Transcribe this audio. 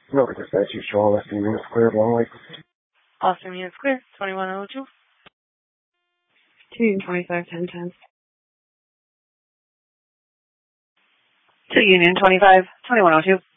No, because that's you show Austin Units cleared, Long Lake. Austin Units clear, 2102. To Union 25, 1010. To Union 25, 2102.